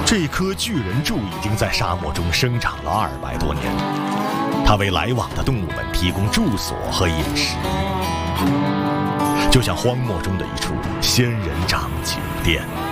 这棵巨人柱已经在沙漠中生长了200多年，它为来往的动物们提供住所和饮食，就像荒漠中的一处仙人掌酒店。